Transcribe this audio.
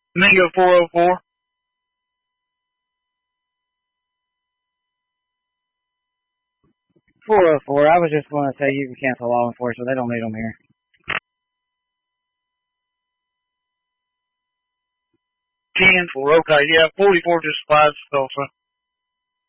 Mingo 404. 404. I was just going to say you can cancel law enforcement. They don't need them here. 10 for okay. Yeah, 44 just 5 Tulsa.